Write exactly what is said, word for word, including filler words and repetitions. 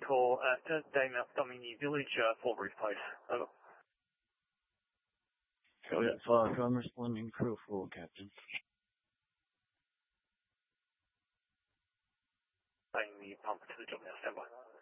call at uh, Daymouth Domini Village, uh, Fort Reef Place. Over. Kodiak five, I'm responding crew four, Captain. Paying the pump to the job now, stand by.